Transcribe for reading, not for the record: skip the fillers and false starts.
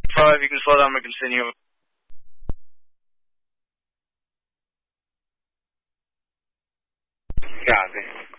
If you can slow down, we continue. Copy.